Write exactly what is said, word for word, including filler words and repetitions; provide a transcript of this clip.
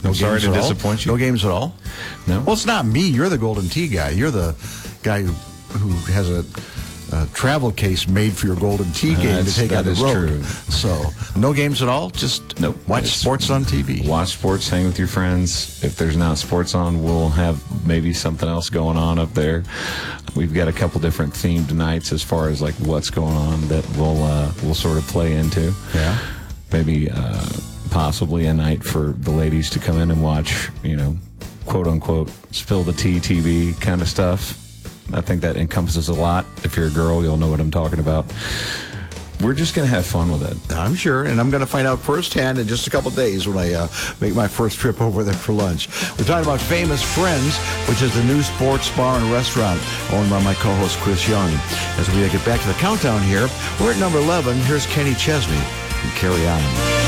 No I'm sorry to games at all? disappoint you. No games at all? No. Well, it's not me. You're the Golden Tee guy. You're the guy who, who has a, a travel case made for your Golden Tee game to That's- take that on the is road. true. So, no games at all? Just Nope. watch It's- sports on T V. Watch sports, hang with your friends. If there's not sports on, we'll have maybe something else going on up there. We've got a couple different themed nights as far as like what's going on that we'll uh, we'll sort of play into. Yeah. Maybe uh, possibly a night for the ladies to come in and watch, you know, quote unquote, spill the tea T V kind of stuff. I think that encompasses a lot. If you're a girl, you'll know what I'm talking about. We're just going to have fun with it. I'm sure, and I'm going to find out firsthand in just a couple days when I uh, make my first trip over there for lunch. We're talking about Famous Friends, which is the new sports bar and restaurant owned by my co-host Chris Young. As we get back to the countdown here, we're at number eleven. Here's Kenny Chesney and Carry On.